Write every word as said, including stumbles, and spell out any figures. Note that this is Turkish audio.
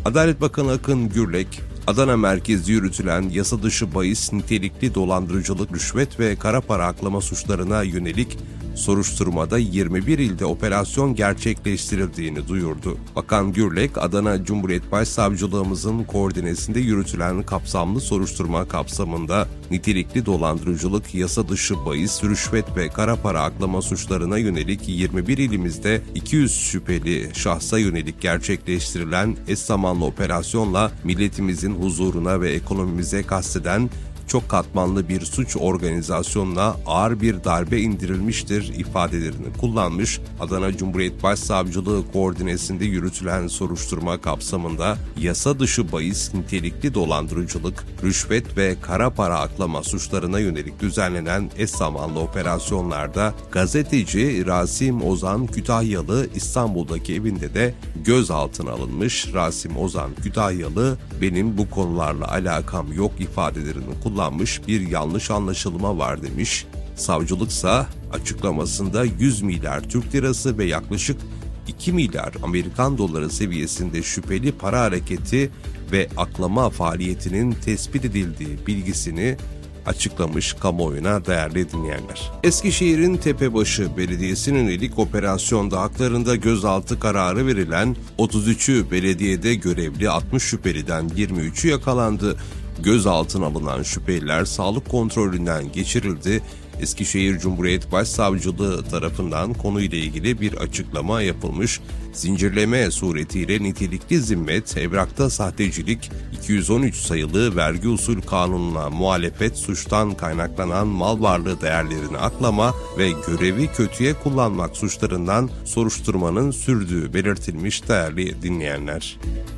Adalet Bakanı Akın Gürlek, Adana merkezli yürütülen yasa dışı bahis, nitelikli dolandırıcılık, rüşvet ve kara para aklama suçlarına yönelik soruşturmada yirmi bir ilde operasyon gerçekleştirildiğini duyurdu. Bakan Gürlek, Adana Cumhuriyet Başsavcılığımızın koordinesinde yürütülen kapsamlı soruşturma kapsamında nitelikli dolandırıcılık, yasa dışı bahis, rüşvet ve kara para aklama suçlarına yönelik yirmi bir ilimizde iki yüz şüpheli şahsa yönelik gerçekleştirilen eş zamanlı operasyonla milletimizin huzuruna ve ekonomimize kasteden çok katmanlı bir suç organizasyonuna ağır bir darbe indirilmiştir ifadelerini kullanmış. Adana Cumhuriyet Başsavcılığı koordinesinde yürütülen soruşturma kapsamında yasa dışı bahis, nitelikli dolandırıcılık, rüşvet ve kara para aklama suçlarına yönelik düzenlenen eş zamanlı operasyonlarda gazeteci Rasim Ozan Kütahyalı İstanbul'daki evinde de gözaltına alınmış. Rasim Ozan Kütahyalı, benim bu konularla alakam yok ifadelerini kullanmış. kullanmış, bir yanlış anlaşılma var demiş. Savcılıksa açıklamasında yüz milyar Türk lirası ve yaklaşık iki milyar Amerikan doları seviyesinde şüpheli para hareketi ve aklama faaliyetinin tespit edildiği bilgisini açıklamış kamuoyuna değerli dinleyenler. Eskişehir'in Tepebaşı Belediyesi'nin yönelik operasyonda haklarında gözaltı kararı verilen otuz üçü belediyede görevli altmış şüpheliden yirmi üçü yakalandı. Gözaltına alınan şüpheliler sağlık kontrolünden geçirildi. Eskişehir Cumhuriyet Başsavcılığı tarafından konuyla ilgili bir açıklama yapılmış. Zincirleme suretiyle nitelikli zimmet, evrakta sahtecilik, iki yüz on üç sayılı vergi usul kanununa muhalefet, suçtan kaynaklanan mal varlığı değerlerini aklama ve görevi kötüye kullanmak suçlarından soruşturmanın sürdüğü belirtilmiş değerli dinleyenler.